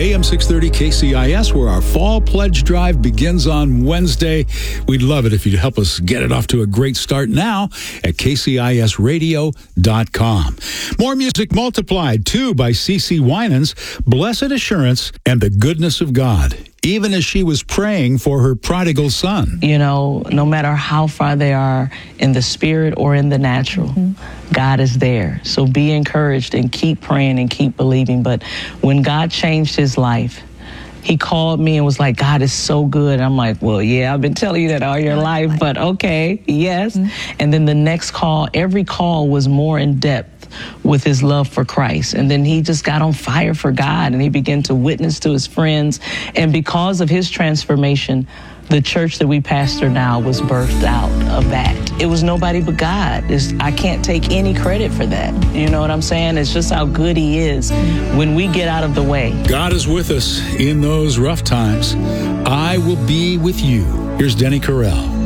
AM 630 KCIS, where our fall pledge drive begins on Wednesday. We'd love it if you'd help us get it off to a great start now at kcisradio.com. More music multiplied, too, by CeCe Winans, Blessed Assurance and the Goodness of God, even as she was praying for her prodigal son. You know, no matter how far they are in the spirit or in the natural, God is there. So be encouraged and keep praying and keep believing. But when God changed his life, he called me and was like, God is so good. I'm like, well, yeah, I've been telling you that all your life, but okay, yes. And then the next call, every call was more in depth with his love for Christ. And then he just got on fire for God, and he began to witness to his friends. And because of his transformation, the church that we pastor now was birthed out of that. It was nobody but God. I can't take any credit for that. You know what I'm saying? It's just how good he is when we get out of the way. God is with us in those rough times. I will be with you. Here's Denny Correll.